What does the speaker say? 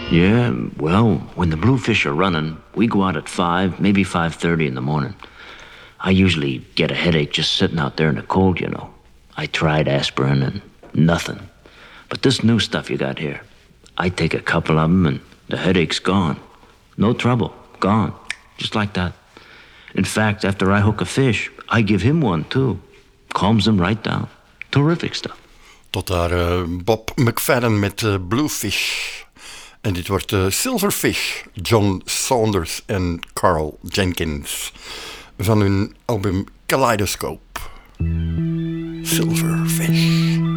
Yeah, well, when the bluefish are running, we go out at 5, maybe 5:30 in the morning. I usually get a headache just sitting out there in the cold, you know. I tried aspirin and nothing. But this new stuff you got here, I take a couple of them and the headache's gone. No trouble, gone. Just like that. In fact, after I hook a fish, I give him one too. Calms him right down. Terrific stuff. Tot daar Bob McFadden met Bluefish. En dit wordt Silverfish, John Saunders en Carl Jenkins. Van hun album Kaleidoscope. Silverfish.